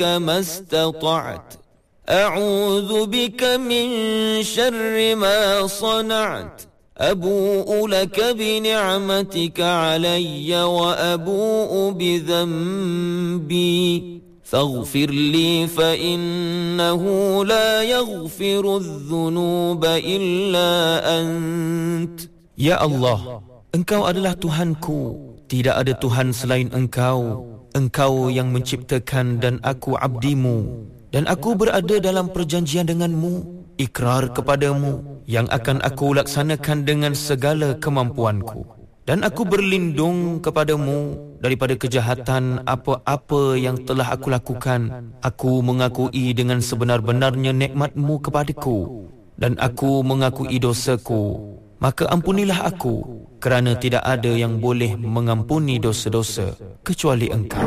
ما استطعت أعوذ بك من شر ما صنعت أبوء لك بنعمتك علي وأبوء بذنبي فاغفر لي فإنه لا يغفر الذنوب إلا أنت. Ya Allah, Engkau adalah Tuhanku, tidak ada Tuhan selain Engkau. Engkau yang menciptakan dan aku abdimu, dan aku berada dalam perjanjian denganmu, ikrar kepadamu yang akan aku laksanakan dengan segala kemampuanku. Dan aku berlindung kepadamu daripada kejahatan apa-apa yang telah aku lakukan. Aku mengakui dengan sebenar-benarnya nikmat-Mu kepadaku, dan aku mengakui dosaku. Maka ampunilah aku, kerana tidak ada yang boleh mengampuni dosa-dosa kecuali Engkau.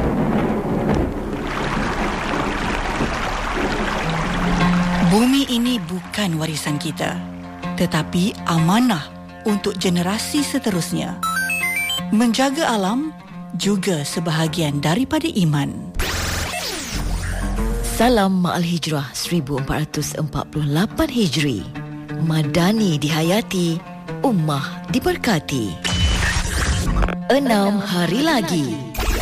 Bumi ini bukan warisan kita, tetapi amanah untuk generasi seterusnya. Menjaga alam juga sebahagian daripada iman. Salam Ma'al Hijrah 1448 Hijri. Madani dihayati, ummah diberkati. 6 hari lagi.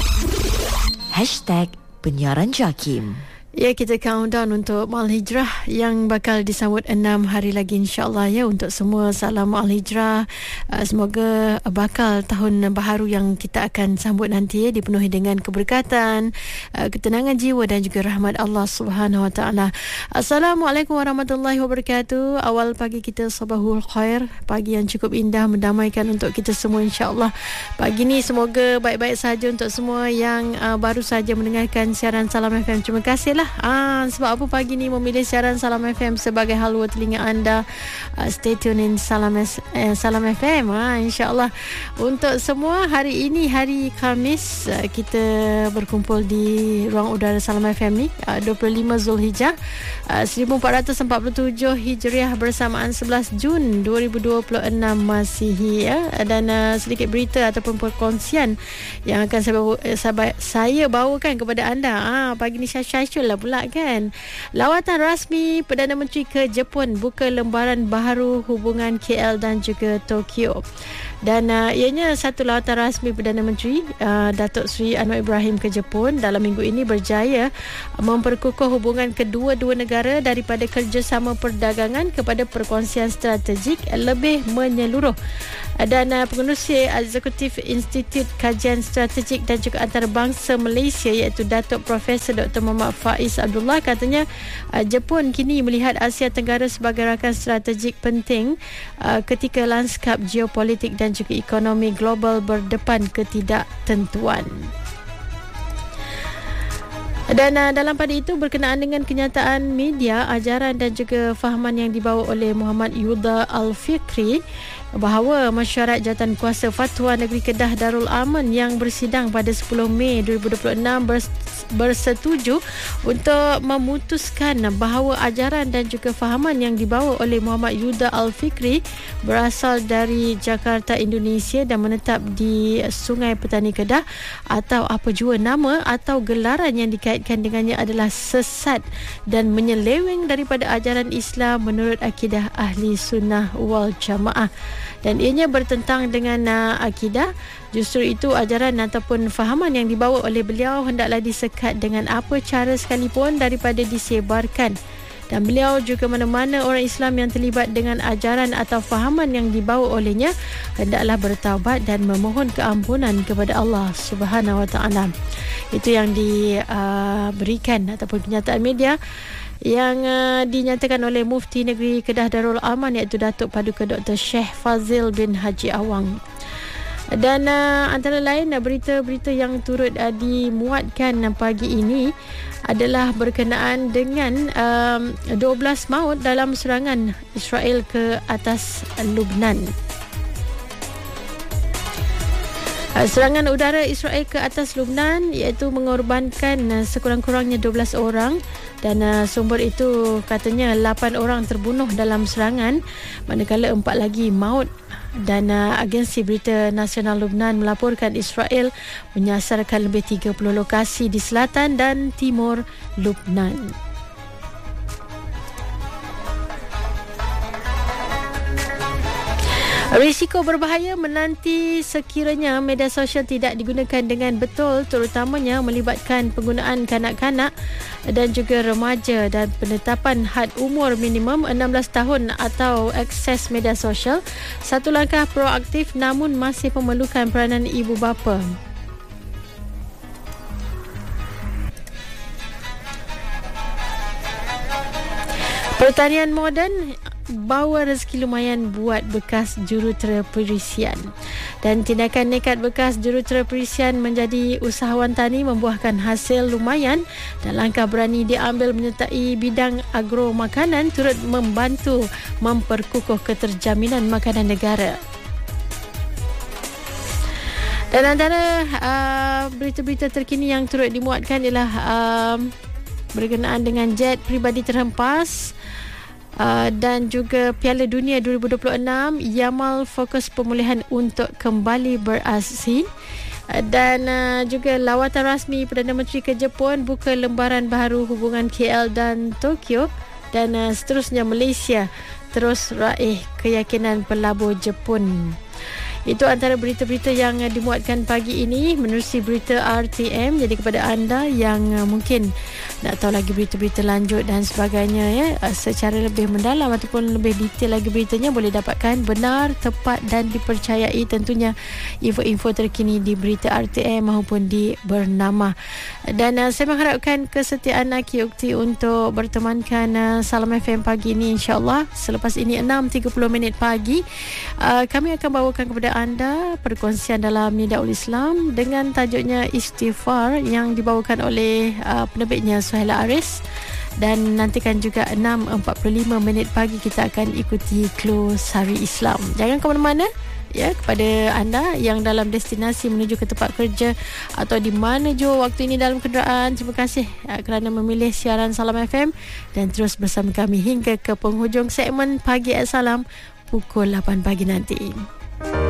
#penyiaran JAKIM. Ya, kita countdown untuk Ma'al Hijrah yang bakal disambut 6 hari lagi insyaAllah ya. Untuk semua salam Ma'al Hijrah, semoga bakal tahun baharu yang kita akan sambut nanti ya, dipenuhi dengan keberkatan, ketenangan jiwa dan juga rahmat Allah Subhanahu Wa Taala. Assalamualaikum warahmatullahi wabarakatuh. Awal pagi kita sabahul khair, pagi yang cukup indah mendamaikan untuk kita semua insyaAllah. Pagi ni semoga baik-baik saja untuk semua yang baru saja mendengarkan siaran Salam FM. Terima kasih lah. Sebab apa pagi ni memilih siaran Salam FM sebagai halwa telinga anda. Stay tune in Salam FM. InsyaAllah untuk semua, hari ini hari Khamis, kita berkumpul di ruang udara Salam FM ni 25 Zulhijjah 1447 Hijriah bersamaan 11 Jun 2026 Masihi ya. Dan sedikit berita ataupun perkongsian yang akan saya bawakan kepada anda pagi ni. Syaisyul lah pula kan. Lawatan rasmi Perdana Menteri ke Jepun buka lembaran baharu hubungan KL dan juga Tokyo. Dan ianya satu lawatan rasmi Perdana Menteri Datuk Seri Anwar Ibrahim ke Jepun dalam minggu ini berjaya memperkukuh hubungan kedua-dua negara daripada kerjasama perdagangan kepada perkongsian strategik lebih menyeluruh. Dan pengerusi Eksekutif Institut Kajian Strategik dan juga Antarabangsa Malaysia iaitu Datuk Profesor Dr. Muhammad Faiz Abdullah katanya Jepun kini melihat Asia Tenggara sebagai rakan strategik penting ketika lanskap geopolitik dan juga ekonomi global berdepan ketidaktentuan. Dan dalam pada itu, berkenaan dengan kenyataan media, ajaran dan juga fahaman yang dibawa oleh Muhammad Yuda Al-Fikri bahawa mesyuarat jawatan kuasa Fatwa Negeri Kedah Darul Aman yang bersidang pada 10 Mei 2026 bersetuju untuk memutuskan bahawa ajaran dan juga fahaman yang dibawa oleh Muhammad Yuda Al-Fikri berasal dari Jakarta, Indonesia dan menetap di Sungai Petani Kedah atau apa jua nama atau gelaran yang dikaitkan dengannya adalah sesat dan menyeleweng daripada ajaran Islam menurut akidah Ahli Sunnah wal Jamaah. Dan ianya bertentang dengan akidah. Justru itu ajaran ataupun fahaman yang dibawa oleh beliau hendaklah disekat dengan apa cara sekalipun daripada disebarkan. Dan beliau juga mana-mana orang Islam yang terlibat dengan ajaran atau fahaman yang dibawa olehnya hendaklah bertaubat dan memohon keampunan kepada Allah Subhanahu Wa Taala. Itu yang diberikan ataupun kenyataan media yang dinyatakan oleh Mufti Negeri Kedah Darul Aman iaitu Datuk Paduka Dr. Sheikh Fazil bin Haji Awang. Dan antara lain berita-berita yang turut dimuatkan pagi ini adalah berkenaan dengan 12 maut dalam serangan Israel ke atas Lubnan. Serangan udara Israel ke atas Lubnan iaitu mengorbankan sekurang-kurangnya 12 orang dan sumber itu katanya 8 orang terbunuh dalam serangan manakala 4 lagi maut Dan agensi berita nasional Lebanon melaporkan Israel menyasarkan lebih 30 lokasi di selatan dan timur Lebanon. Risiko berbahaya menanti sekiranya media sosial tidak digunakan dengan betul, terutamanya melibatkan penggunaan kanak-kanak dan juga remaja, dan penetapan had umur minimum 16 tahun atau akses media sosial satu langkah proaktif namun masih memerlukan peranan ibu bapa. Pertanian moden bawa rezeki lumayan buat bekas jurutera perisian. Dan tindakan nekat bekas jurutera perisian menjadi usahawan tani membuahkan hasil lumayan, dan langkah berani diambil menyertai bidang agro makanan turut membantu memperkukuh keterjaminan makanan negara. Dan antara berita-berita terkini yang turut dimuatkan ialah berkenaan dengan jet peribadi terhempas. Dan juga Piala Dunia 2026, Yamal fokus pemulihan untuk kembali beraksi. Dan juga lawatan rasmi Perdana Menteri ke Jepun buka lembaran baru hubungan KL dan Tokyo. Dan seterusnya Malaysia terus raih keyakinan pelabur Jepun. Itu antara berita-berita yang dimuatkan pagi ini menerusi berita RTM. Jadi kepada anda yang mungkin nak tahu lagi berita-berita lanjut dan sebagainya, ya, secara lebih mendalam ataupun lebih detail lagi beritanya, boleh dapatkan benar, tepat dan dipercayai tentunya info-info terkini di berita RTM maupun di Bernama. Dan saya mengharapkan kesetiaan Aki Ukti untuk bertemankan Salam FM pagi ini, insyaAllah. Selepas ini 6.30 pagi, kami akan bawakan kepada anda perkongsian dalam Nidaul Islam dengan tajuknya Istighfar yang dibawakan oleh penerbitnya Suhaila Aris. Dan nantikan juga 6.45 pagi kita akan ikuti Clue Sari Islam. Jangan ke mana-mana, ya, kepada anda yang dalam destinasi menuju ke tempat kerja atau di mana jua waktu ini dalam kenderaan. Terima kasih kerana memilih siaran Salam FM dan terus bersama kami hingga ke penghujung segmen Pagi Salam pukul 8 pagi nanti.